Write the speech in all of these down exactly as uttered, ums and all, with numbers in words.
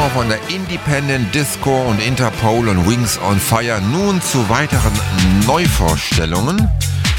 Pendant von der Independent Disco und Interpol und Wings on Fire. Nun zu weiteren Neuvorstellungen.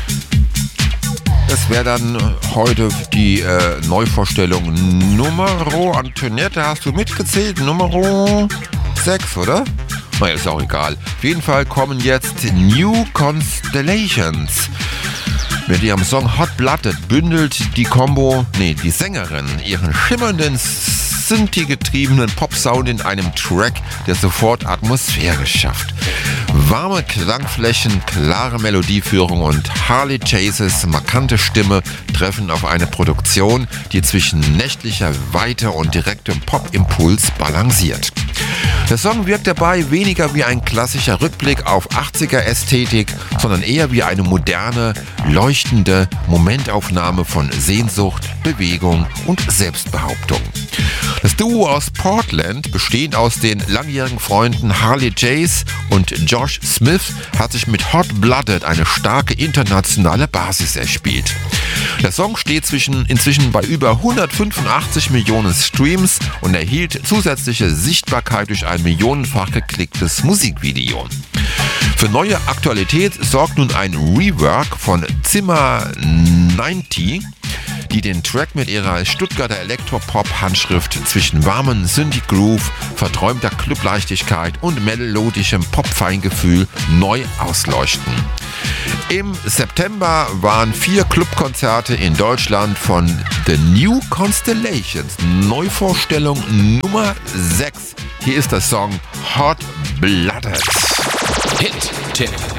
Das wäre dann heute die äh, Neuvorstellung Numero. Antoinette, hast du mitgezählt? Numero sechs, oder? Naja, ist auch egal. Auf jeden Fall kommen jetzt New Constellations. Mit ihrem Song Hot Blooded bündelt die Combo, nee, die Sängerin, ihren schimmernden, synthi-getriebenen Pop-Sound in einem Track, der sofort Atmosphäre schafft. Warme Klangflächen, klare Melodieführung und Harley Chases markante Stimme treffen auf eine Produktion, die zwischen nächtlicher Weite und direktem Pop-Impuls balanciert. Der Song wirkt dabei weniger wie ein klassischer Rückblick auf achtziger-Ästhetik, sondern eher wie eine moderne, leuchtende Momentaufnahme von Sehnsucht, Bewegung und Selbstbehauptung. Das Duo aus Portland, bestehend aus den langjährigen Freunden Harley Chase und Josh Smith, hat sich mit Hot Blooded eine starke internationale Basis erspielt. Der Song steht zwischen, inzwischen bei über hundertfünfundachtzig Millionen Streams und erhielt zusätzliche Sichtbarkeit durch ein millionenfach geklicktes Musikvideo. Für neue Aktualität sorgt nun ein Rework von Zimmer neunzig, die den Track mit ihrer Stuttgarter Elektropop-Handschrift zwischen warmen Synthi-Groove, verträumter Clubleichtigkeit und melodischem Pop-Feingefühl neu ausleuchten. Im September waren vier Clubkonzerte in Deutschland von The New Constellations. Neuvorstellung Nummer sechs. Hier ist der Song Hot Blooded. Hit-Tipp.